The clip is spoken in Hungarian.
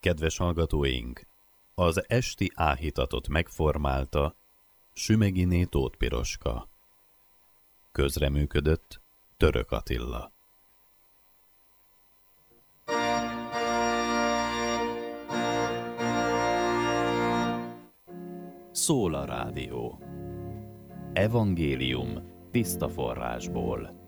Kedves hallgatóink, az esti áhítatot megformálta Sümeginé Tóth Piroska. Közreműködött Török Attila. Szól a rádió. Evangélium tiszta forrásból.